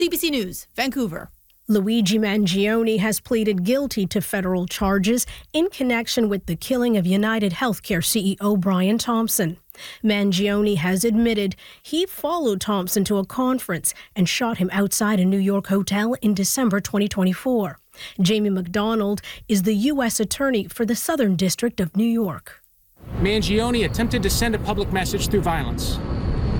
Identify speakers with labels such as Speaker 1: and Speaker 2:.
Speaker 1: CBC News, Vancouver.
Speaker 2: Luigi Mangione has pleaded guilty to federal charges in connection with the killing of United Healthcare CEO Brian Thompson. Mangione has admitted he followed Thompson to a conference and shot him outside a New York hotel in December 2024. Jamie McDonald is the U.S. Attorney for the Southern District of New York.
Speaker 3: Mangione attempted to send a public message through violence.